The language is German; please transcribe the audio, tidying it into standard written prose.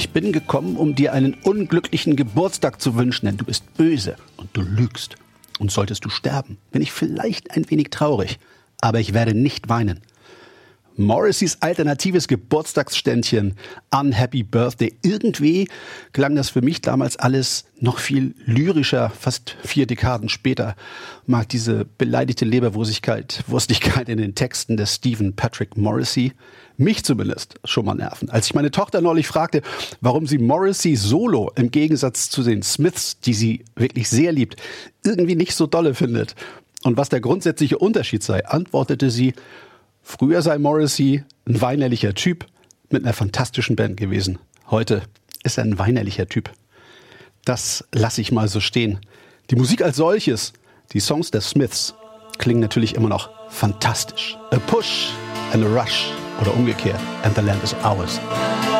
Ich bin gekommen, um dir einen unglücklichen Geburtstag zu wünschen, denn du bist böse und du lügst. Und solltest du sterben, bin ich vielleicht ein wenig traurig, aber ich werde nicht weinen. Morrisseys alternatives Geburtstagsständchen Unhappy Birthday. Irgendwie klang das für mich damals alles noch viel lyrischer, fast 4 Dekaden später. Mag diese beleidigte Leberwurstigkeit in den Texten des Stephen Patrick Morrissey mich zumindest schon mal nerven. Als ich meine Tochter neulich fragte, warum sie Morrissey solo im Gegensatz zu den Smiths, die sie wirklich sehr liebt, irgendwie nicht so dolle findet und was der grundsätzliche Unterschied sei, antwortete sie: Früher sei Morrissey ein weinerlicher Typ mit einer fantastischen Band gewesen. Heute ist er ein weinerlicher Typ. Das lasse ich mal so stehen. Die Musik als solches, die Songs der Smiths, klingen natürlich immer noch fantastisch. A push and a rush oder umgekehrt. And the land is ours.